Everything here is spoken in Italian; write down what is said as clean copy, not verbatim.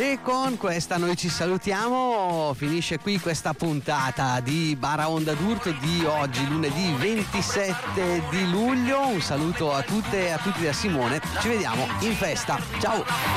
E con questa noi ci salutiamo, finisce qui questa puntata di Bara Onda d'Urto di oggi, lunedì 27 di luglio. Un saluto a tutte e a tutti da Simone, ci vediamo in festa, ciao!